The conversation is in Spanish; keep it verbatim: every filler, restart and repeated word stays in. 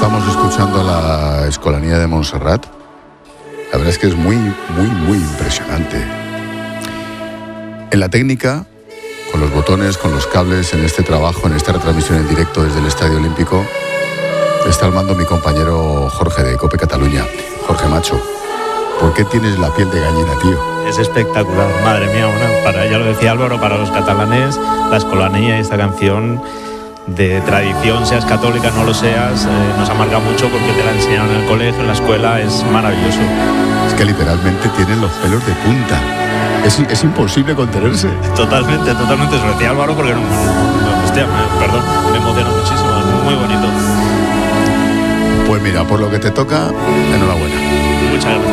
estamos escuchando la Escolanía de Montserrat, la verdad es que es muy, muy, muy impresionante. En la técnica, con los botones, con los cables, en este trabajo, en esta retransmisión en directo desde el Estadio Olímpico, está al mando mi compañero Jorge de COPE Cataluña. Jorge Macho, ¿por qué tienes la piel de gallina, tío? Es espectacular, madre mía, bueno, para, ya lo decía Álvaro, para los catalanes, la Escolanía y esta canción de tradición, seas católica, no lo seas, eh, nos ha marcado mucho porque te la enseñaron en el colegio, en la escuela, es maravilloso. Es que literalmente tienen los pelos de punta. Es, es imposible contenerse. Totalmente, totalmente, se lo decía Álvaro porque no, no, hostia, me, perdón, me emociona muchísimo, es muy bonito. Pues mira, por lo que te toca, enhorabuena. Muchas gracias.